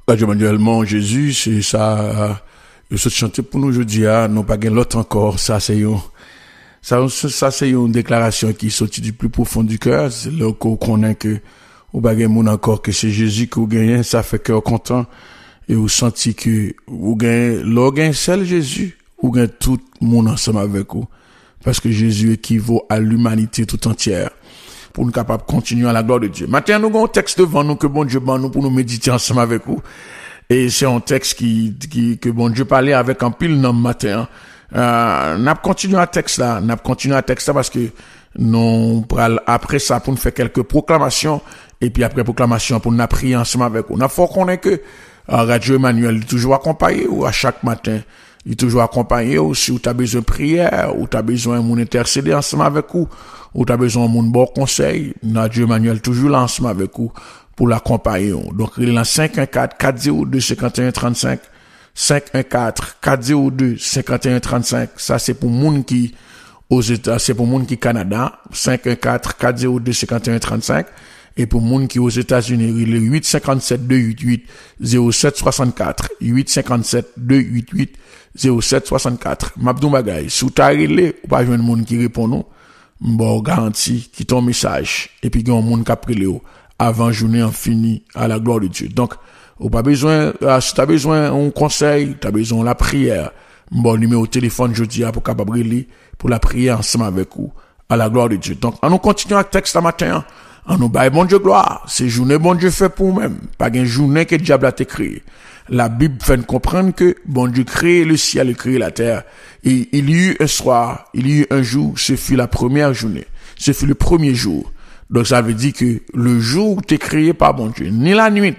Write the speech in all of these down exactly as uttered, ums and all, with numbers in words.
Manuellement, Jésus, c'est ça, je souhaite chanter pour nous aujourd'hui, non pas gain l'autre encore, ça c'est un, ça, ça c'est une déclaration qui sortit du plus profond du cœur, c'est là qu'on connaît que, ou pas gain moun encore que c'est Jésus qui ou gagne, ça fait cœur content, et ou senti que, ou gagne, l'on gagne seul Jésus, ou gagne tout le monde ensemble avec vous, parce que Jésus équivaut à l'humanité tout entière. Pour nous capables de continuer à la gloire de Dieu. Maintenant, nous avons un texte devant nous que bon Dieu ban nous pour nous méditer ensemble avec vous. Et c'est un texte qui, qui, que bon Dieu parlait avec un pile nom matin. Euh, n'a continué à texte là, n'a continué à texte là parce que nous pral après ça pour nous faire quelques proclamations et puis après proclamation pour nous prier ensemble avec vous. N'a faut connaître que Radio Emmanuel est toujours accompagné ou à chaque matin. Il est toujours accompagné ou si tu as besoin de prière, ou tu as besoin de mon intercéder ensemble avec vous, ou tu as besoin de mon bon conseil, Radio Emmanuel toujours là ensemble avec vous pour l'accompagner. Donc, il est là cinq un quatre, quatre zéro deux, cinq un trente-cinq, cinq un quatre, quatre zéro deux, cinq un trente-cinq. Ça, c'est pour moun qui, aux États, c'est pour moun qui Canada, cinq un quatre, quatre zéro deux, cinq un trente-cinq. Et pour moun qui aux États-Unis, il est huit cinq sept, deux huit huit, zéro sept soixante-quatre, huit cinq sept, deux huit huit, zéro sept soixante-quatre. Mabdou bagay, si ou ta relé, ou pas joindre moun qui répond non, m'bo garanti qui ton message, et puis gen moun qui après léo, avant journée en fini, à la gloire de Dieu. Donc, ou pas besoin, euh, si t'as besoin un conseil, t'as besoin la prière, m'bo numéro téléphone jeudi pour capable relé, pour la prière ensemble avec vous, à la gloire de Dieu. Donc, on nous continue avec texte ce matin, en nous baille bon Dieu gloire. C'est journée bon Dieu fait pour nous-mêmes. Pas une journée que le diable a été créé. La Bible fait nous comprendre que bon Dieu crée le ciel et crée la terre. Et il y eut un soir, il y eut un jour, ce fut la première journée. Ce fut le premier jour. Donc ça veut dire que le jour où t'es créé par bon Dieu, ni la nuit,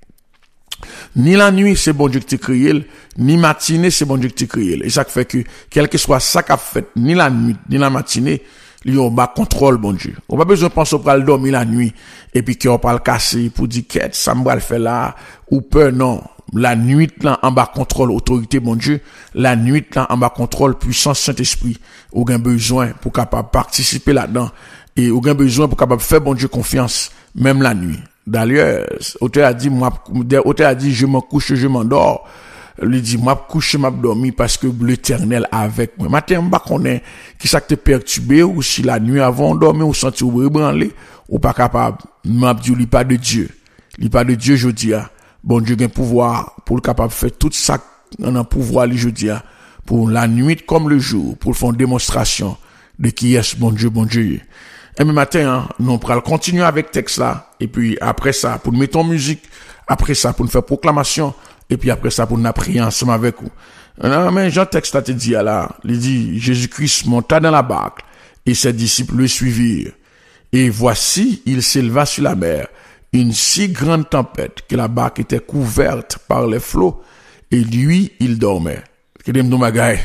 ni la nuit c'est bon Dieu qui t'a créé, ni matinée c'est bon Dieu qui t'a créé. Et ça fait que, quel que soit ça qu'a fait, ni la nuit, ni la matinée, il y a un contrôle, bon Dieu. On n'a pas besoin de penser pour aller dormir la nuit, et puis qu'on va le casser pour dire qu'est ça me va le faire là, ou peur, non. La nuit, là, en bas contrôle, autorité, bon Dieu. La nuit, là, en bas contrôle, puissance Saint-Esprit. Ou gain besoin pour capable participer là-dedans. Et ou gain besoin pour capable faire, bon Dieu, confiance, même la nuit. D'ailleurs, auteur a dit, moi, auteur a dit, je m'en couche, je m'endors. Lui dit, moi, couche, m'a dormi parce que l'Éternel avec moi. Matin, m'ba connaît, qui ça te perturbé, ou si la nuit avant, dormir, ou senti ou rebranler, ou pas capable. M'a dit, il pas de Dieu. Il pas de Dieu, je dis, bon Dieu, a pouvoir, pour le capable de faire tout ça, on a pouvoir, je dis, pour la nuit comme le jour, pour faire une démonstration de qui est bon Dieu, bon Dieu. Et même matin, hein, nous allons continuer avec texte là, et puis après ça, pour nous mettre en musique, après ça, pour nous faire proclamation, et puis après ça, pour nous prier ensemble avec vous. Non, mais Jean texte a te dit là, il dit, Jésus-Christ monta dans la barque, et ses disciples le suivirent. Et voici, il s'éleva sur la mer, une si grande tempête que la barque était couverte par les flots, et lui, il dormait. Qu'est-ce que bagay?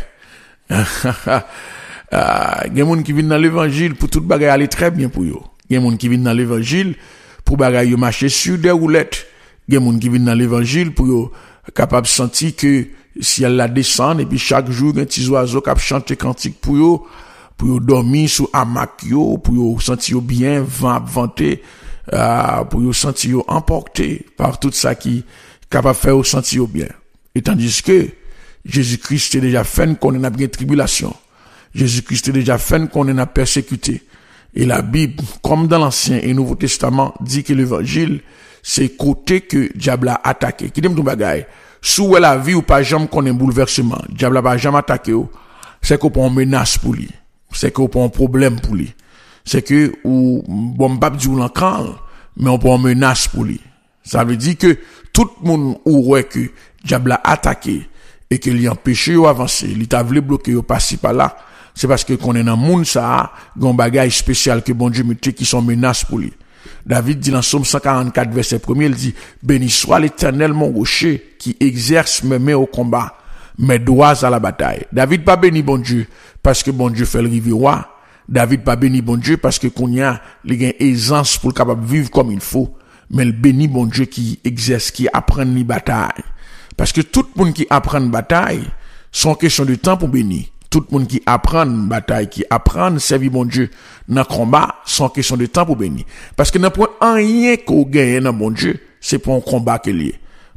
Ah, il y a des gens qui viennent dans l'évangile pour tout bagay aller très bien pour eux. Il y a des gens qui viennent dans l'évangile pour bagay yo marcher sur des roulettes. Il y a des gens qui viennent dans l'évangile pour yo capable sentir que si elle la descend et puis chaque jour un petit oiseau qui chanter cantique pour yo, pour yo dormir sous hamac yo, pour yo sentir bien vent vanter, euh, pour yo sentir emporté par tout ça qui capable faire yo sentir bien. Et tandis que Jésus-Christ est déjà fait qu'on ait bien tribulation. Jésus-Christ est déjà fait qu'on ait persécuté. Et la Bible, comme dans l'Ancien et Nouveau Testament, dit que l'évangile, c'est côté que diable a attaqué. Qui dit tout bagaille? Sous la vie ou pas jamais qu'on ait un bouleversement. Diable a pas jamais attaqué. C'est qu'on prend une menace pour lui. C'est qu'on prend un problème pour lui. C'est que, ou, bon, pas du l'encran, mais on prend une menace pour lui. Ça veut dire que tout le monde ou ouais que diable a attaqué et qu'il y a empêché ou avancer, il t'a voulu bloquer ou passer par là. C'est parce que qu'on est dans le monde ça, gon bagay spécial que bon Dieu mette qui sont menaces pour lui. David dit dans Psaume cent quarante-quatre verset premier, il dit, béni soit l'Éternel mon rocher qui exerce mes mains au combat, mes doigts à la bataille. David pas béni bon Dieu parce que bon Dieu fait le rivière roi. David pas béni bon Dieu parce que qu'on y a les gain aisance pour capable vivre comme il faut, mais le béni bon Dieu qui exerce, qui apprend ni bataille. Parce que tout le monde qui apprend une bataille, sont question de temps pour bénir. Tout le monde qui apprend une bataille, qui apprend servir mon Dieu dans le combat, sont question de temps pour bénir. Parce que n'a point rien qu'on gagne dans mon Dieu, c'est pour un combat qu'il y a.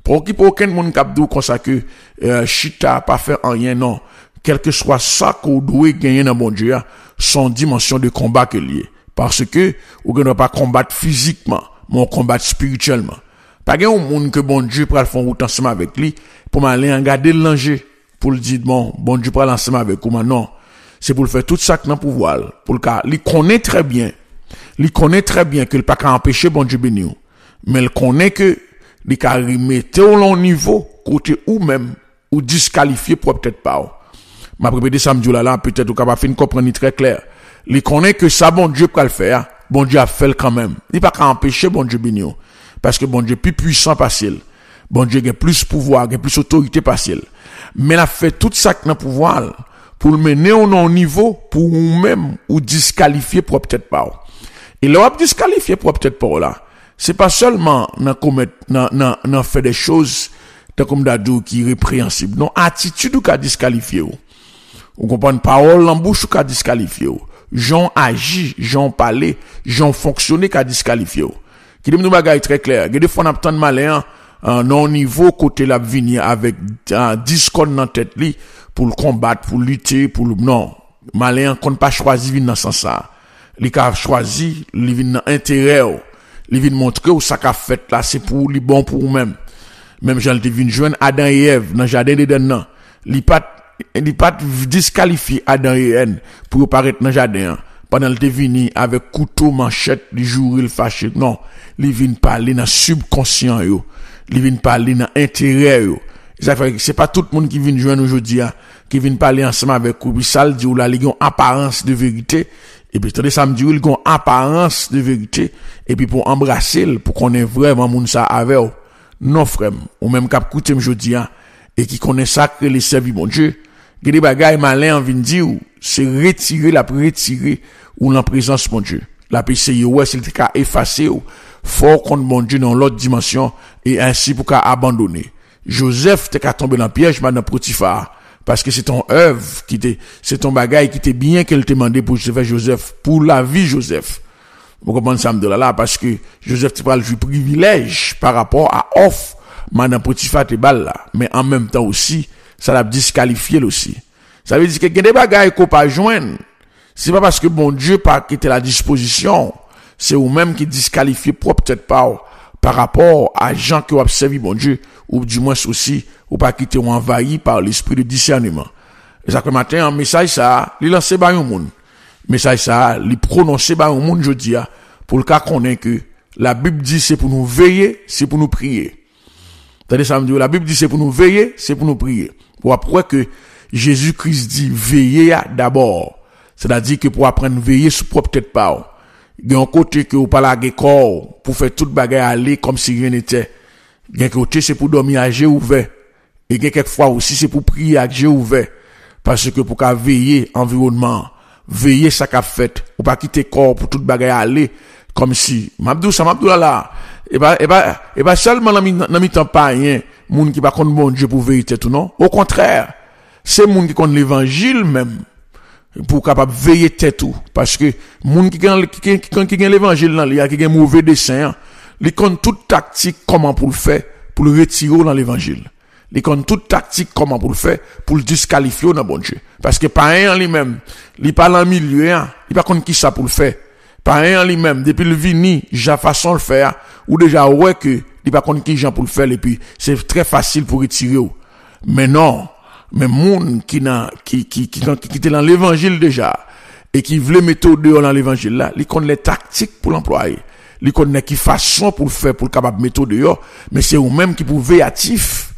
Pour qui pour aucun monde cap dou comme ça que euh, chita pas faire rien non. Quel que soit ça qu'on doit gagner dans bon Dieu, son dimension de combat que lié. Parce que ou ne doit pas combattre physiquement, mais on combat spirituellement. Pas gen un monde que bon Dieu pral faire route ensemble avec lui pour m'aller regarder l'enjeu pour le dire bon bon Dieu pral ensemble avec ou non. C'est pour le faire tout ça dans pouvoir pour le cas, il connaît très bien. Il connaît très bien que le pas qu'à empêcher bon Dieu béni. Mais il connaît que il ka remettre au long niveau côté ou même ou disqualifier pour peut-être pas. M'a répété samedi là là peut-être ou capable fin comprendre très clair. Il connaît que ça bon Dieu pral faire, bon Dieu a fait quand même. Il pas qu'à empêcher bon Dieu béni. Parce que bon Dieu plus puissant passel. Bon Dieu a plus pouvoir, a plus autorité passel. Mais il a fait tout ça dans pouvoir pour le mener au non niveau pour vous-même ou disqualifier pour peut-être pas. Et là on disqualifier pour peut-être pas là. C'est pas seulement dans commettre dans dans dans faire des choses comme d'adou qui répréhensible. Non, attitude ou qu'a disqualifier ou. Vous comprenez parole en bouche ou qu'a disqualifier ou. Jean agit, Jean parler, Jean fonctionner qu'a disqualifier ou. Qui dit nous bagaille très clair. Des fois on a tant de malin en non niveau côté la venir avec un discord dans tête li pour le combattre, pour lutter, pour le non. Malin qu'on pas choisi vinn dans sens ça. Li ka choisi, li vinn dans intérêt. Li vinn montrer ou ça qu'a fait là c'est pour li bon pour même. Même Jean te vinn joindre Adam et Ève dans jardin d'Éden nan. Li pas li pas disqualifier Adam et Ève pour paraître dans jardin. Pendant le te vini avec couteau manchette li jour il fâché. Non, li vinn parler dans subconscient yo. Li vinn parler dans intérêt yo. C'est pas tout le monde qui vient joindre aujourd'hui qui vient parler ensemble avec ou ça le dit ou là il y a une apparence de vérité et puis attendez ça me dit il y a une apparence de vérité et puis pour embrasser pour qu'on ait vraiment moun ça avec non frère ou même cap écouter aujourd'hui et qui connaît ça que les servir bon Dieu que des bagailles malin en vient dire c'est retirer la retirer ou la présence bon Dieu la essayer ouais s'il te ka effacer ou fort contre bon Dieu dans l'autre dimension et ainsi pour qu'à abandonner. Joseph t'es qu'à tomber dans le piège maintenant Potiphar parce que c'est ton œuvre qui t'est c'est ton bagage qui t'est bien qu'elle te demandé pour faire Joseph pour la vie Joseph. Vous comprenez ça me là parce que Joseph tu parles du privilège par rapport à offre madame Potiphar te balle là mais en même temps aussi ça l'a disqualifié aussi. Ça veut dire que des bagages qu'on pas joindre c'est pas parce que bon Dieu pas quitter la disposition c'est ou même qui disqualifie pour peut-être pas par rapport à gens qui ont observé bon Dieu ou du moins aussi ou pas quitter ou envahi par l'esprit de discernement. Et ça que matin un message ça, il lancé par un monde. Message ça, il prononcé par un monde jodi pour le cas qu'on est que la Bible dit c'est pour nous veiller, c'est pour nous prier. Attendez ça me dit la Bible dit c'est pour nous veiller, c'est pour nous prier. Pour après que Jésus-Christ dit veiller d'abord. C'est-à-dire que pour apprendre veiller sur propre tête pas. Il y a un côté que ou pas la corps pour faire toute bagarre aller comme si rien n'était. Il y a un côté c'est pour dormir à yeux ouverts. Et il y a quelquefois aussi c'est pour prier à yeux ouverts. Parce que pour qu'à veiller environnement, veiller ça qu'a fait, ou pas quitter corps pour toute bagarre aller comme si Mabdou ça Mabdou là et bah et bah et bah seulement dans dans mi temps pas rien, monde qui pas connaît bon Dieu pour vérité tout non. Au contraire, c'est monde qui connaît l'évangile même. Pour capable veiller tête tout parce que monde qui qui qui qui gagne l'évangile là il y a qui gagne mauvais dessein il connaît toute tactique comment pour le faire pour le retirer dans l'évangile il connaît toute tactique comment pour le faire pour le disqualifier dans bon Dieu parce que pas un en lui-même il parle en milieu il pas connaît qui ça pour le faire pas un en lui-même depuis le vini j'ai façon le faire ou déjà ouais que il pas connaît qui gens pour le faire et puis c'est très facile pour retirer mais non mais moun qui n'a qui qui qui qui, qui était dans l'évangile déjà et qui voulait mettre dehors dans l'évangile là, il connaît les tactiques pour l'employer, il connaît qui façon pour le faire pour capable mettre dehors, mais c'est eux même qui pouvait actif.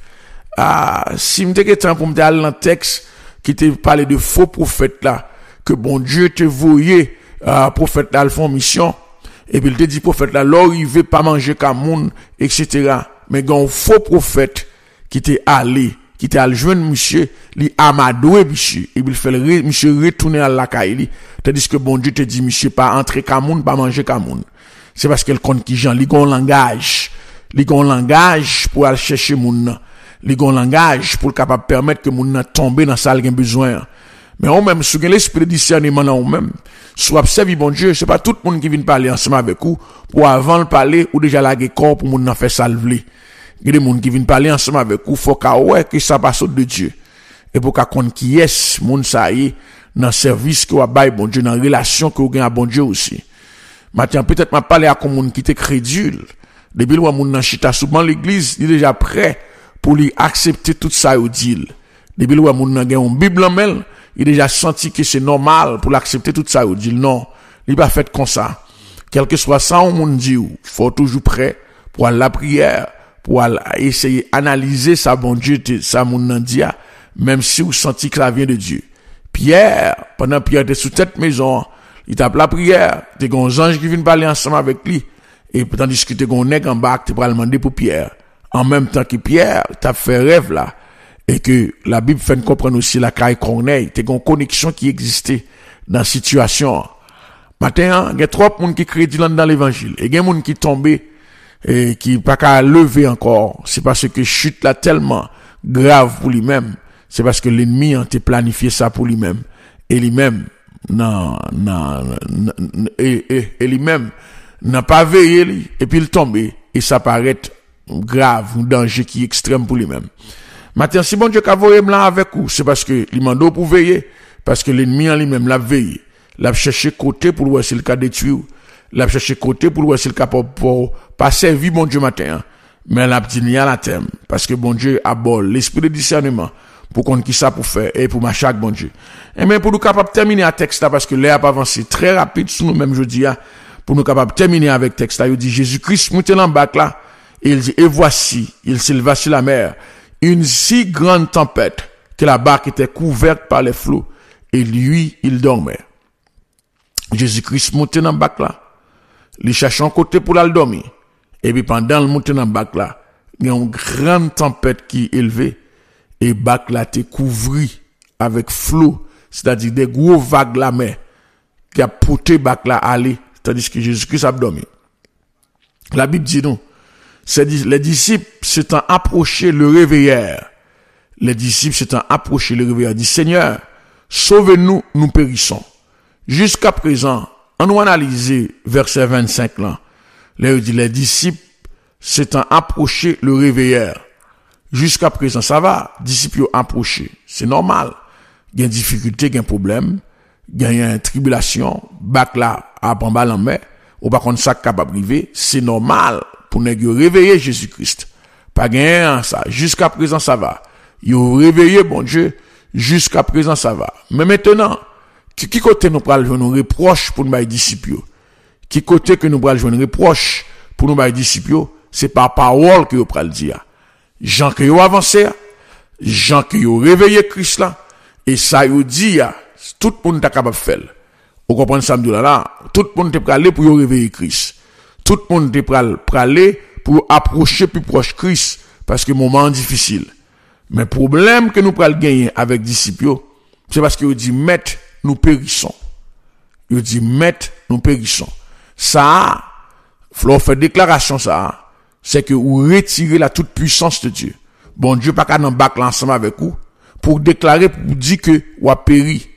Ah, si m'était temps pour me aller dans texte qui te parler de faux prophètes là que bon Dieu te voyait euh, prophète là le font mission et puis il te dit prophète là l'or il veut pas manger comme moun et cetera. Mais un faux prophète qui t'est allé qui t'a joindre monsieur li amadoué monsieur et il fait le monsieur retourner à la caille tandis que bon Dieu te dit monsieur pas entrer comme monde pas manger comme monde c'est parce qu'elle compte qui gens li gon langage li gon langage pour aller chercher monde li gon langage pour capable permettre que monde tomber dans ça il a besoin mais on même sous l'esprit de discernement là on même soit observer bon Dieu c'est pas tout le monde qui vient parler ensemble avec vous pour avant le parler ou déjà la corps pour monde faire salver. Il y a des gens qui viennent parler ensemble avec vous, faut qu'à ouais que ça passe de Dieu. Et pour qu'à connaître qui est, moun ça y est, dans le service que vous avez, bon Dieu, dans la relation que vous avez à bon Dieu aussi. Maintenant, peut-être m'a parlé à un monde qui était crédule. Depuis le monde dans chita souvent l'église, il est déjà prêt pour lui accepter tout ça au dit. Depuis le monde dans une Bible en main, il a déjà senti que c'est normal pour l'accepter tout ça au dit. Non, il pas fait comme ça. Quel que soit ça, on monde dit, faut toujours prêt pour aller la prière, pour aller essayer d'analyser ça bon Dieu, ça monde nan dia, même si vous sentez que ça vient de Dieu. Pierre, pendant Pierre était sous tête maison, il tape la prière, t'es un ange qui vient parler ensemble avec lui, et tandis que t'es un nègre en bas, t'es pas demander pour Pierre. En même temps que Pierre, t'as fait rêve là, et que la Bible fait nous comprendre aussi la caille Corneille, t'es une connexion qui existait dans la situation. Maintenant, il y a trois personnes qui crédit dans l'évangile, et il y a des gens qui tombent, et qui pas qu'à lever encore. C'est parce que chute là tellement grave pour lui-même. C'est parce que l'ennemi a planifié ça pour lui-même. Et lui-même, non, non, et, et, et lui-même, n'a pas veillé, lui, et puis il tombe, et ça paraît grave, un danger qui est extrême pour lui-même. Maintenant, si bon Dieu qu'a voyé là avec vous, c'est parce que il m'a donné pour veiller, parce que l'ennemi en lui-même l'a veillé. L'a cherché côté pour voir si le cas détruit, l'a cherché côté pour voir si le cas pour, pour pas servir bon Dieu matin, mais l'a dit n'y a la thème, parce que bon Dieu aborde l'esprit de discernement, pour qu'on qui ça pour faire, et pour marcher avec bon Dieu. Et bien, pour nous capables de terminer à texte là, parce que l'air a avancé très rapide sur nous-mêmes, je dis, pour nous capables de terminer avec texte là, il dit, Jésus-Christ monte en bas là, et il dit, et voici, il s'éleva sur la mer, une si grande tempête, que la barque était couverte par les flots, et lui, il dormait. Jésus-Christ monte en bas là, il cherche un côté pour la dormir, et puis pendant le monte en bas là, il y a une grande tempête qui est élevée, et bac là t'es couvri avec flot, c'est-à-dire des gros vagues la mer qui a poussé bac là aller, tandis que Jésus-Christ a dormi. La Bible dit non, c'est les disciples s'étant approchés le réveillèrent. Les disciples s'étant approchés le réveillèrent, dit Seigneur, sauve-nous, nous périssons. Jusqu'à présent, on nous analyse verset vingt-cinq là. Là il dit les disciples s'étant approchés le réveillèrent. Jusqu'à présent, ça va, disciples approchés. C'est normal. Il y a une difficulté, il y a un problème, il y a une tribulation, bac là, à bambal en mer, ou par contre, ça capable de arriver. C'est normal pour nous réveiller Jésus-Christ. Pas gagner ça. Jusqu'à présent, ça va. Ils ont réveillé, bon Dieu. Jusqu'à présent, ça va. Mais maintenant, qui, qui côté nous pral jouer nos reproches pour nous les disciples? Qui côté que nous pral jouer nos reproches pour nous les disciples? C'est par parole que nous pral dire. Jean que yo avancé, Jean que yo réveillé Christ là, et ça yo dit, tout le monde est capable de faire. Vous comprenez ça, là, tout le monde est prêt à aller pour yo réveiller Christ. Tout le monde est prêt à aller pour approcher plus proche Christ, parce que moment difficile. Mais le problème que nous prenons gagner avec disciples, c'est parce que yo dit, maître, nous périssons. Yo dit, maître, nous périssons. Ça, faut faire déclaration ça, c'est que vous retirez la toute puissance de Dieu. Bon Dieu pas qu'à dans bac l'ensemble avec vous pour déclarer, pour dire que vous avez péri.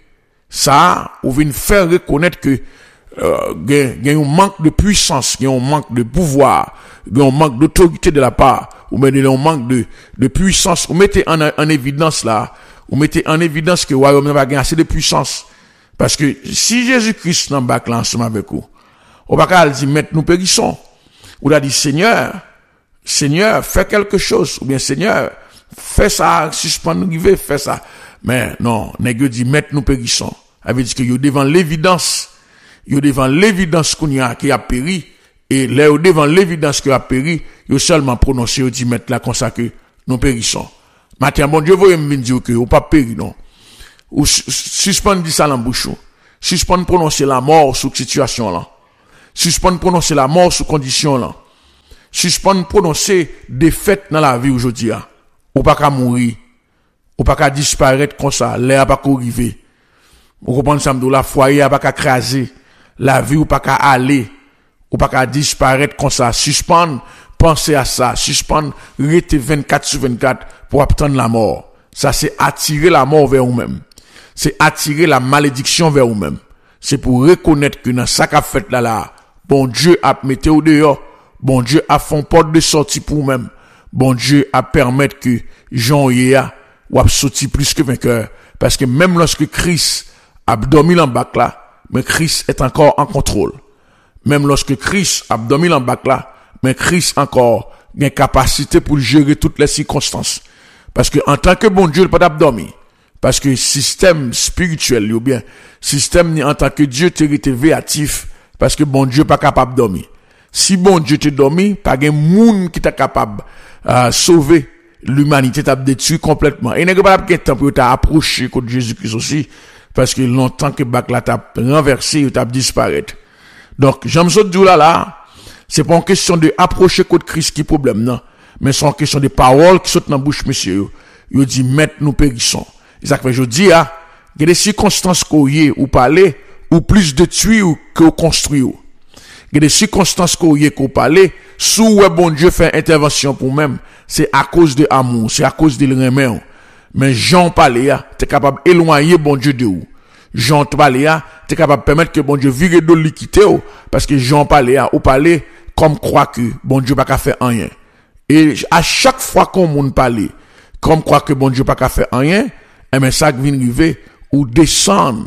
Ça, vous venez faire reconnaître que euh, il y a un manque de puissance, il y a un manque de pouvoir, il y a un manque d'autorité de la part, ou mettez un manque de, de puissance, vous mettez en, en évidence là, vous mettez en évidence que vous n'avez pas assez de puissance. Parce que si Jésus-Christ dans bac l'ensemble avec vous, vous n'avez pas dire, maintenant nous périssons. Vous avez dit, Seigneur, Seigneur, fais quelque chose, ou bien Seigneur, fais ça, suspend nous river, fais ça. Mais non, nèg dit mettre nous périssons. Ça veut dire que yo devant l'évidence, yo devant l'évidence qu'on y a qui a péri, et là yo devant l'évidence qui a péri, yo seulement prononcer, yo dit mettre là comme ça que nous périssons. Maintenant bon Dieu voyez me dire que ou pas péri non. Ou suspend dit ça dans bouche. Suspend prononcer la mort sous situation là. Suspend prononcer la mort sous condition là. Suspend prononcer défaite dans la vie aujourd'hui. Ou pas qu'à mourir. Ou pas qu'à disparaître comme ça. L'air pas qu'à arriver. Vous comprenez ça, la foyer pas qu'à craser. La vie ou pas qu'à aller. Ou pas qu'à disparaître comme ça. Suspend, pensez à ça. Suspend, rester vingt-quatre sur vingt-quatre pour attendre la mort. Ça, c'est attirer la mort vers vous-même. C'est attirer la malédiction vers vous-même. C'est pour reconnaître que dans ça qu'a fait là, là, bon Dieu a mis au dehors. Bon Dieu a fait porte de sortie pour vous-même. bon Dieu a permettre que Jean Yéa ou a sorti plus que vainqueur. Parce que même lorsque Christ a dormi en bac là, mais Christ est encore en contrôle. Même lorsque Christ a dormi en bac là, mais Christ encore a une capacité pour gérer toutes les circonstances. Parce que en tant que bon Dieu, il peut pas dormir. Parce que système spirituel, ou bien, système en tant que Dieu, tu es véatif, parce que bon Dieu pas capable de dormir. Si bon Dieu te dormi, pas de monde qui t'a capable de sauver l'humanité, t'a détruit complètement. Et n'est pas de temps pour t'approcher contre Jésus-Christ aussi, parce que longtemps que bac là t'a renversé, t'a disparu. Donc, j'aime ça dire là, là, c'est pas une question de approcher contre Christ qui problème, non. Mais c'est une question de paroles qui sautent dans la bouche, monsieur. Il dit, maître, nous périssons. Et ça fait, je dis, ah, il y a des circonstances qu'on y est, ou parler, ou plus de tuer, ou que construire. Il y a des circonstances qu'on y est, qu'on parler, sous où bon Dieu fait intervention pour même, c'est à cause de amour, c'est à cause de l'amour. Mais Jean parlait, ah, t'es capable d'éloigner bon Dieu de où? Jean parlait, ah, t'es capable de permettre que bon Dieu vire de l'équité, parce que Jean parlait, ah, ou parler, comme croit que bon Dieu pas qu'à faire rien. Et à chaque fois qu'on moun parle, comme croit que bon Dieu pas qu'à faire rien, eh ben ça vient arriver ou descendre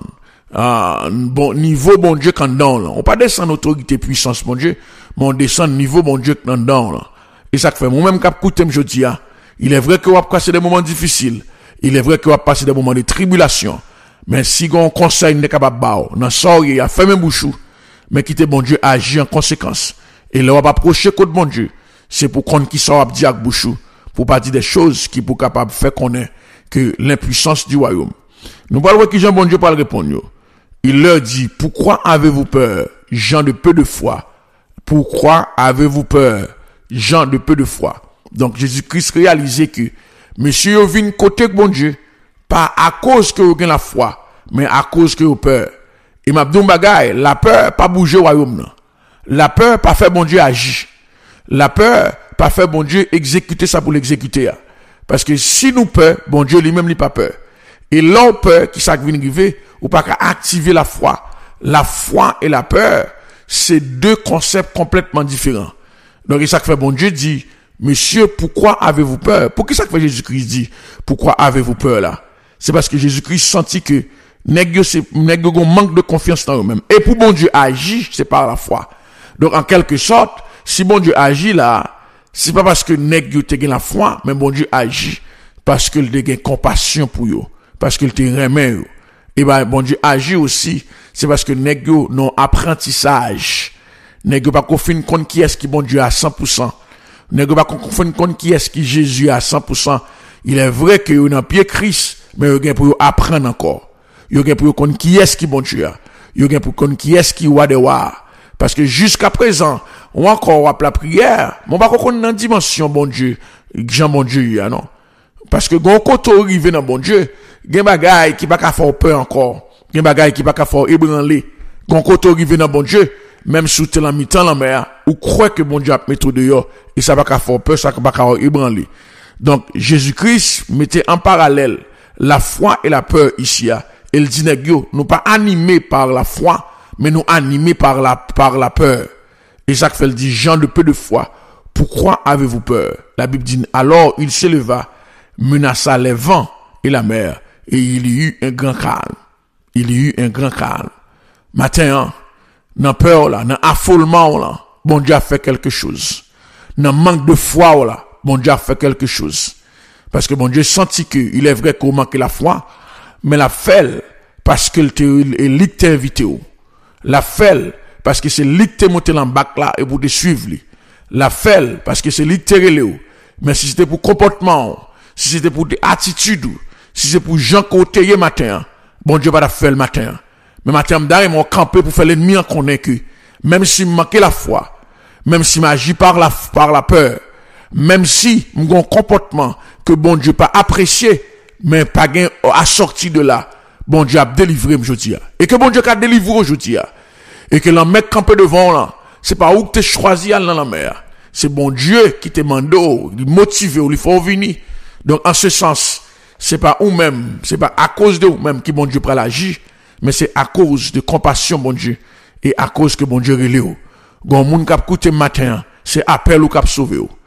à bon niveau bon Dieu quand dans là. On pas descendre autorité puissance bon Dieu, mais on descend niveau bon Dieu quand dans là. Et ça fait moi même cap coûter je dis ah, il est vrai que on va passer des moments difficiles, il est vrai que on va passer des moments de tribulation, mais si on conseil n'est capable ba dans sort il a fermé bouchou, mais quitter bon Dieu agir en conséquence. Et là on va approcher contre bon Dieu. C'est pour qu'on qui sort dire avec bouchou, pour pas dire des choses qui pour capable faire connaître que l'impuissance du royaume. Nous parlons que Jean bon Dieu parle répondre. Il leur dit, pourquoi avez-vous peur, gens de peu de foi? Pourquoi avez-vous peur, gens de peu de foi? Donc Jésus-Christ réalisait que monsieur vient côté bon Dieu, pas à cause que vous avez la foi, mais à cause que vous avez peur. Et m'a dit bagay, la peur pas bouger au royaume non. La peur pas faire bon Dieu agir. La peur, pas faire bon Dieu exécuter ça pour l'exécuter. Parce que si nous peur, bon Dieu lui-même n'a pas peur. Et là, peur, qui ça vient arriver, ou pas qu'à activer la foi. La foi et la peur, c'est deux concepts complètement différents. Donc, et ça fait bon Dieu dit, monsieur, pourquoi avez-vous peur? Pour qui ça fait Jésus-Christ dit, pourquoi avez-vous peur là? C'est parce que Jésus-Christ sentit que, nèg yo manque de confiance dans eux-mêmes. Et pour bon Dieu agir, c'est par la foi. Donc, en quelque sorte, si bon Dieu agit là, c'est pas parce que nèg yo te gen la foi, mais bon Dieu agit parce que il te gen compassion pour yo, parce qu'il te remet yo. Et ben bon Dieu agit aussi, c'est parce que nèg yo non apprentissage. Nèg yo pas qu'on fin compte qui est-ce qui bon Dieu à cent pour cent. Nèg yo pas qu'on fin compte qui est-ce qui Jésus à cent pour cent. Il est vrai que yo dans pied Christ, mais yo gen pour yo apprendre encore. Yo gen pour yo connait qui est-ce qui bon Dieu a. Yo gen pour connait qui est-ce qui wa de wa. Parce que jusqu'à présent, on encore la prière, mon pas qu'on dans dimension bon Dieu, Jean bon Dieu non. Parce que gon côté arrivé dans bon Dieu, gen bagay qui pas ka faire peur encore, gen bagay qui pas ka faire ébranler. Gon côté arrivé dans bon Dieu, même sous tel en mi-temps la mer, ou croit que bon Dieu a mettre dehors et ça pas ka faire peur, ça pas ka ébranler. Donc Jésus-Christ mettait en parallèle la foi et la peur ici a. Il dit nèg yo, nous pas animés par la foi, mais nous animés par la, par la peur. Et Jacques fait dit, gens de peu de foi, pourquoi avez-vous peur? La Bible dit, alors il s'éleva, menaça les vents et la mer, et il y eut un grand calme. Il y eut un grand calme. Matin, hein, dans peur là, dans affolement là, bon Dieu a fait quelque chose. Dans manque de foi là, bon Dieu a fait quelque chose. Parce que bon Dieu sentit que, il est vrai qu'on manque la foi, mais la fait, parce qu'il t'a invité. La fait, parce que c'est lui qui t'est monté dans le bac là et pour te suivre. La fait, parce que c'est lui qui t'est relé. Mais si c'était pour comportement, si c'était pour des attitudes, si c'est pour gens côté matin, bon Dieu va la faire le matin. Mais matin, m'dare m'ont campé pour faire l'ennemi en connaît que, même si manquait la foi, même si m'agit par la, par la peur, même si m'gon comportement que bon Dieu pas apprécié, mais pas gain assorti de là, bon Dieu a délivré aujourd'hui. Et que bon Dieu a délivré aujourd'hui. Et que l'en mec campé devant là, c'est pas où que t'es choisi à dans la mer. C'est bon Dieu qui te mande, il motive, il faut venir. Donc, en ce sens, c'est pas ou même, c'est pas à cause de ou même qui bon Dieu prend l'agir, mais c'est à cause de compassion, bon Dieu, et à cause que bon Dieu relève. Gon moun k'ap koute matin, c'est appel ou k'ap sauver ou.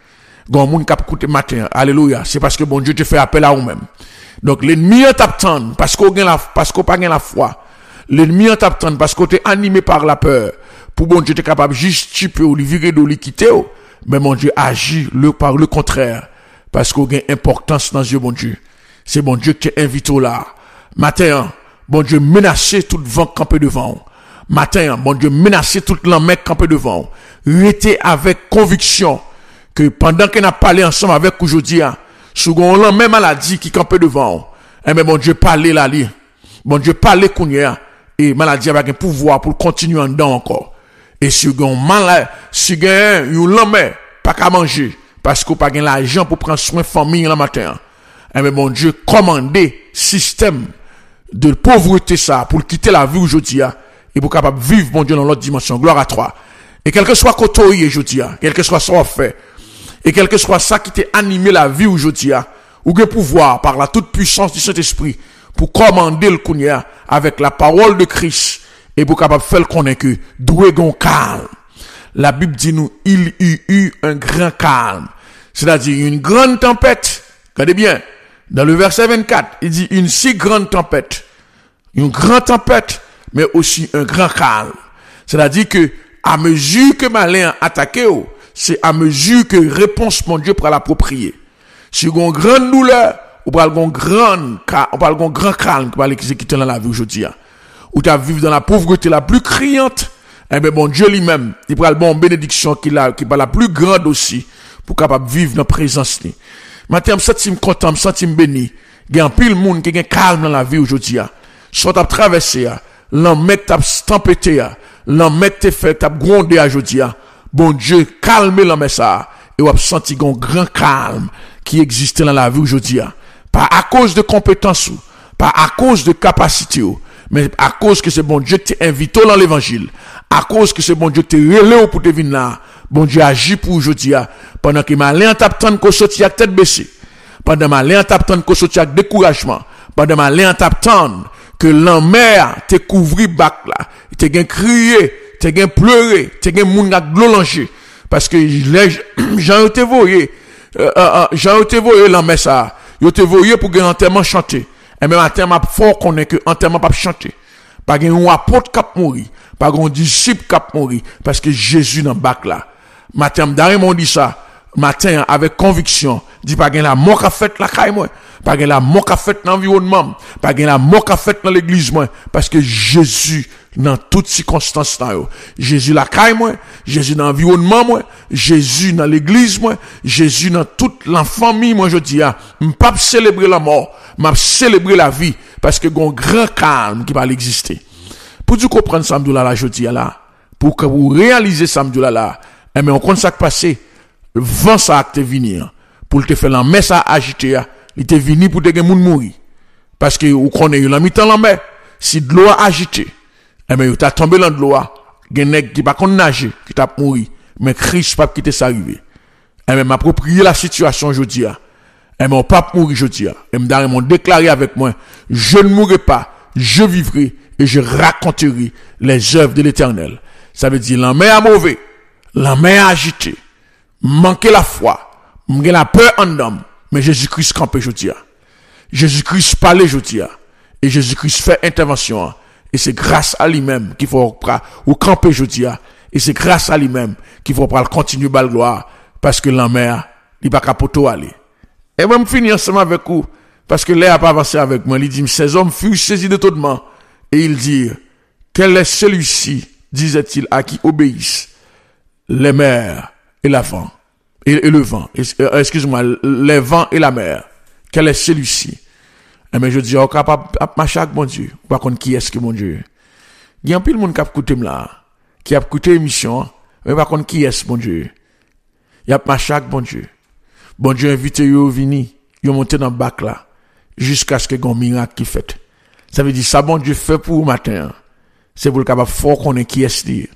Gon moun k'ap koute matin, alléluia, c'est parce que bon Dieu te fait appel à vous-même. Donc l'ennemi t'attend parce qu'on gagne la parce qu'on pas gagne la foi. L'ennemi t'attend parce qu'on t'est animé par la peur. Pour bon Dieu t'es capable juste tu peux ou lui virer de lui quitter, mais mon Dieu agit le par le contraire parce qu'on gagne importance dans Dieu bon Dieu. C'est bon Dieu qui t'invite là. Matin, bon Dieu menacer tout vent campé devant. Matin, bon Dieu menacer tout l'emmec campé devant. Restez avec conviction que pendant qu'on a parlé ensemble avec aujourd'hui, second l'an même maladie qui campait devant, eh mais bon Dieu parler là li. Bon Dieu parler kounya et maladie avec un pouvoir pour continuer en dedans encore. Et si vous mal si vous avez un lendemain pas qu'à manger parce que vous pas l'argent pour prendre soin de famille le matin. Eh mais bon Dieu commander système de pauvreté ça pour quitter la vie aujourd'hui et pour capable vivre bon Dieu dans l'autre dimension. Gloire à toi. Et quel que soit côté aujourd'hui, quel que soit son fait, et quel que soit ça qui t'a animé la vie aujourd'hui, ou que pouvoir par la toute puissance du Saint-Esprit pour commander le kounia avec la parole de Christ et pour capable faire le connaître que doué gon calme. La Bible dit nous il y eut un grand calme, c'est-à-dire une grande tempête. Regardez bien, dans le verset vingt-quatre, il dit une si grande tempête, une grande tempête, mais aussi un grand calme. C'est-à-dire que à mesure que malin attaqué, c'est à mesure que réponse mon Dieu pour l'approprier. Si vous avez une grande douleur, ou avez un grand, on parle d'un grand calme qui va l'exécuter dans la vie aujourd'hui. Ou tu vas vivre dans la pauvreté la plus criante, eh bien, bon Dieu lui-même, il prend le bon bénédiction qu'il a, qui est la plus grande aussi, pour capable vivre dans la présence. Maintenant, je me sens content, je me sens béni. Il y a un pile monde qui est calme dans la vie aujourd'hui. Soit tu as traversé, l'homme mec t'a tempêté, l'homme mec t'a fait, t'a grondé aujourd'hui. Bon Dieu, calme l'homme ça, et vous avez senti un grand calme qui existait dans la vie aujourd'hui. Pas à cause de compétences, pas à cause de capacité, mais à cause que c'est bon Dieu qui t'invite dans l'évangile, à cause que c'est bon Dieu qui te relève pour te venir là. Bon Dieu agit pour aujourd'hui, pendant que malin t'attend qu'on sorti avec tête baissée, pendant malin t'attend qu'on sorti avec découragement, pendant malin t'attend que l'enmer te couvri bac là, te gain crier, te gain pleurer, te gain moun ak glolanger, parce que les gens te voyé, euh, euh, gens te voyé l'enmer ça, yo te voyé pour gain enterrement chanter, et même enterrement fort qu'on est que enterrement pas chanter, pas gain un apôtre cap mourir, pas un disciple cap mourir, parce que Jésus dans bac là. Matin, d'ailleurs, on dit ça, matin, avec conviction, dit pas gain la mort qu'a fait la caille, moi, pas gain la mort qu'a fait dans l'environnement, pas gain la mort qu'a fait dans l'église, moi, parce que Jésus, dans toutes circonstances, là, Jésus la caille, moi, Jésus dans l'environnement, moi, Jésus dans l'église, moi, Jésus dans toute la famille, moi, je dis, ah, m'pas célébrer la mort, m'a célébrer la vie, parce que gon grand calme qui va exister. Pour tu comprendre ça, m'dou là, je dis, là, pour que vous réalisez ça, m'dou là, là, eh mais on compte ça passé, le vent ça te venir pour te faire la mer ça agiter, il te venu pour te gen moun mourir parce que vous connaissez la mi-temps la mer, si de l'eau agité, eh mais tu as tombé dans de l'eau, gen nèg qui pas kon nager, qui t'a mourir, mais Christ pas quitter ça arriver. Eh mais m'approprier la situation aujourd'hui, eh mais on pas mourir aujourd'hui, et me m'ont déclaré avec moi, je ne mourrai pas, je vivrai et je raconterai les œuvres de l'Éternel. Ça veut dire la mer est mauvais. La main agitée, manquer la foi, manquer la peur en homme, mais Jésus-Christ campé aujourd'hui. Jésus-Christ parle aujourd'hui. Et Jésus-Christ fait intervention. Et c'est grâce à lui-même qu'il faut ou camper aujourd'hui. Et c'est grâce à lui-même qu'il faut continuer à gloire. Parce que la mer, il va pas aller. Et moi, je finis ensemble avec vous. Parce que l'air n'a pas avancé avec moi. Il dit, ces hommes furent saisis d'étonnement. Et il dit, quel est celui-ci, disait-il, à qui obéissent les mers et la vent, et, et le vent, excuse-moi, les vents et la mer. Quel est celui-ci? Eh bien, je dis, on capable de marcher avec mon Dieu. Par contre, qui est-ce que mon Dieu? Il y a un peu de monde qui a écouté là, qui a écouté l'émission, mais par contre, qui est-ce mon Dieu? Il y a marché avec mon Dieu. Bon Dieu invite yo vini, yo monter dans le bac là, jusqu'à ce que gon miracle qui fait. Ça veut dire, ça bon Dieu fait pour vous matin, c'est pour le capable fort qu'on est qui est-ce.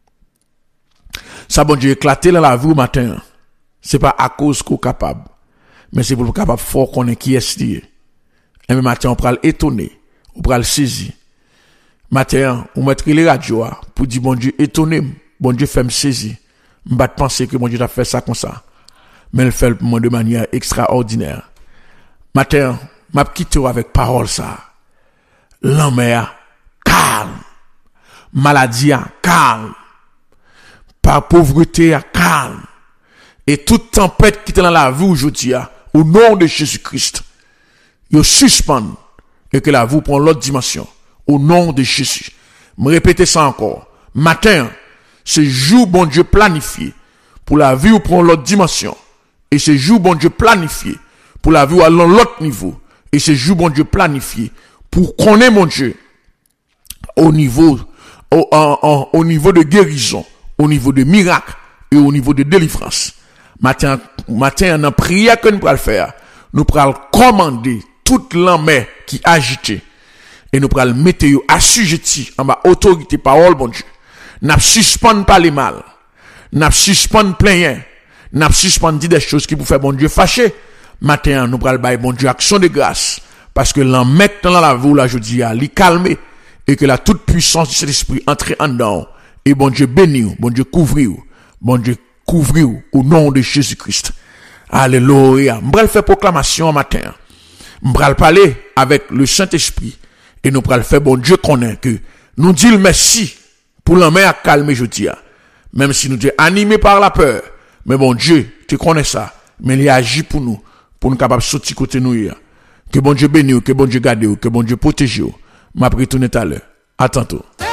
Ça bon Dieu éclaté dans la vie au matin. C'est pas à cause qu'on est capable. Mais c'est pour le capable fort qu'on est qui est dit. Et le matin, on prend l'étonner. On prend le saisir. Matin, on met les radios pour dire bon Dieu étonné. Bon Dieu fait me saisir. Je ne penser que bon Dieu a fait ça comme ça. mais elle fait pour moi de manière extraordinaire. Matin, m'a quitté avec parole ça. L'homme calme. Maladie calme. Par pauvreté calme. Et toute tempête qui est dans la vie aujourd'hui, au nom de Jésus-Christ, il suspend et que la vie prend l'autre dimension. Au nom de Jésus. Me répétez ça encore. Matin, c'est jour bon Dieu planifié pour la vie ou prend l'autre dimension. Et c'est jour bon Dieu planifié pour la vie ou aller l'autre niveau. Et c'est jour bon Dieu planifié pour connaître mon Dieu au niveau, au, en, en, au niveau de guérison, au niveau de miracle et au niveau de délivrance. Matin, matin, dans la prière que nous pourrons faire, nous pourrons commander toute l'armée qui agite et nous pourrons mettre assujetti en bas autorité parole bon Dieu. N'a suspend pas les mal. N'a suspend plein. N'a suspend des choses qui pour faire bon Dieu fâché. Matin, nous pourrons bailler bon Dieu action de grâce parce que l'armée dans la vie là je dis à lui calmer et que la toute puissance de cet esprit entre en dedans et bon Dieu béni, bon Dieu couvrir, bon Dieu couvrir au nom de Jésus-Christ. Alléluia. M'bral faire proclamation matin. M'bral parler avec le Saint-Esprit et nous pral faire bon Dieu connaît que nous dit merci pour l'homme à calmer je dis. Même si nous sommes animés par la peur, mais bon Dieu, tu connais ça, mais il agit pour nous pour nous capable sortir côté nous. Que bon Dieu bénisse, que bon Dieu garde, que bon Dieu protège. M'a retourner tout à l'heure. À tantôt.